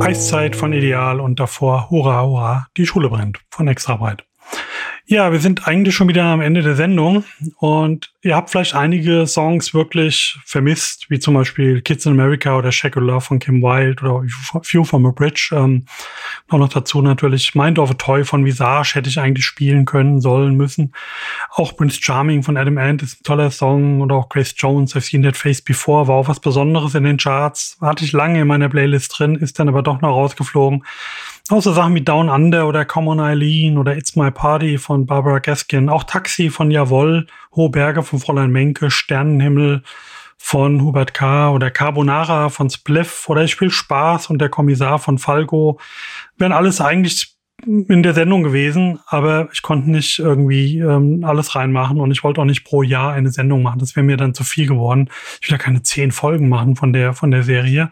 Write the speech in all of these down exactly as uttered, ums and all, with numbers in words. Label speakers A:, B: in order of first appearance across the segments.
A: Eiszeit von Ideal und davor Hurra, Hurra, die Schule brennt von Extrabreit. Ja, wir sind eigentlich schon wieder am Ende der Sendung und ihr habt vielleicht einige Songs wirklich vermisst, wie zum Beispiel Kids in America oder Shake Your Love von Kim Wilde oder View from a Bridge. Ähm, auch noch dazu natürlich Mind of a Toy von Visage hätte ich eigentlich spielen können, sollen, müssen. Auch Prince Charming von Adam Ant ist ein toller Song und auch Grace Jones, I've Seen That Face Before, war auch was Besonderes in den Charts. Hatte ich lange in meiner Playlist drin, ist dann aber doch noch rausgeflogen. Auch so Sachen wie Down Under oder Come on Eileen oder It's My Party von Barbara Gaskin. Auch Taxi von Jawohl, Hohe Berge von Fräulein Menke, Sternenhimmel von Hubert K. oder Carbonara von Spliff oder Ich will Spaß und Der Kommissar von Falco. Wären alles eigentlich in der Sendung gewesen, aber ich konnte nicht irgendwie ähm, alles reinmachen und ich wollte auch nicht pro Jahr eine Sendung machen. Das wäre mir dann zu viel geworden. Ich will ja keine zehn Folgen machen von der, von der Serie.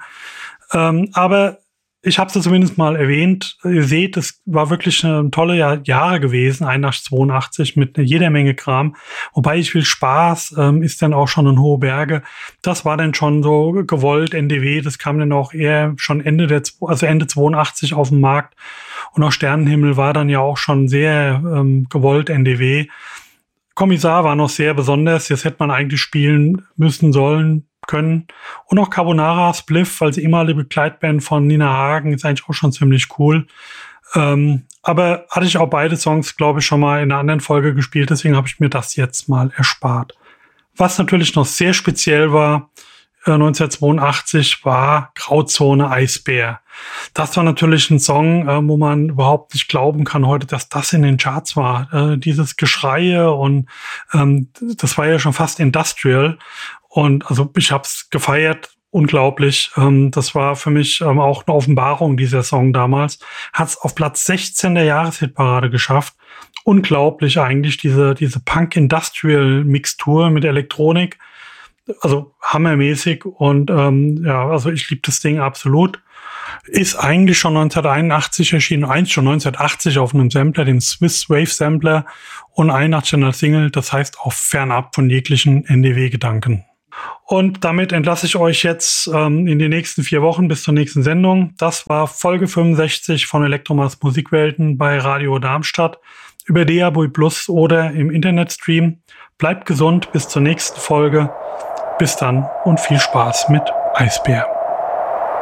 A: Ähm, aber ich habe es zumindest mal erwähnt. Ihr seht, es war wirklich eine tolle Jahr, Jahre gewesen, einundachtzig, zweiundachtzig, mit jeder Menge Kram. Wobei Ich will Spaß ähm, ist dann auch schon in Hohe Berge. Das war dann schon so gewollt, N D W. Das kam dann auch eher schon Ende der, also Ende zweiundachtzig auf den Markt. Und auch Sternenhimmel war dann ja auch schon sehr ähm, gewollt, N D W. Kommissar war noch sehr besonders. Das hätte man eigentlich spielen müssen sollen. können. Und auch Carbonara Spliff, als ehemalige Begleitband von Nina Hagen, ist eigentlich auch schon ziemlich cool. Ähm, aber hatte ich auch beide Songs, glaube ich, schon mal in einer anderen Folge gespielt, deswegen habe ich mir das jetzt mal erspart. Was natürlich noch sehr speziell war, äh, neunzehnhundertzweiundachtzig, war Grauzone Eisbär. Das war natürlich ein Song, äh, wo man überhaupt nicht glauben kann heute, dass das in den Charts war. Äh, dieses Geschreie und ähm, das war ja schon fast industrial. Und also ich habe es gefeiert, unglaublich. Ähm, das war für mich ähm, auch eine Offenbarung, dieser Song damals. Hat es auf Platz sechzehn der Jahreshitparade geschafft. Unglaublich eigentlich, diese diese Punk-Industrial-Mixtur mit Elektronik. Also hammermäßig. Und ähm, ja, also ich liebe das Ding absolut. Ist eigentlich schon neunzehnhunderteinundachtzig erschienen, eins schon neunzehnhundertachtzig auf einem Sampler, dem Swiss Wave Sampler, und einundachtzig in der Single. Das heißt auch fernab von jeglichen N D W-Gedanken. Und damit entlasse ich euch jetzt ähm, in die nächsten vier Wochen bis zur nächsten Sendung. Das war Folge fünfundsechzig von Elektromas Musikwelten bei Radio Darmstadt über D A B Plus oder im Internetstream. Bleibt gesund bis zur nächsten Folge. Bis dann und viel Spaß mit Eisbär.